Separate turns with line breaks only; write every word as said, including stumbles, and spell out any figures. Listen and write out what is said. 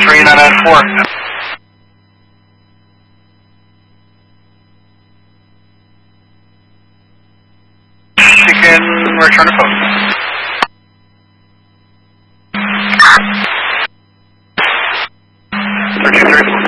three nine nine four. You can return the phone. thirteen thirty-four.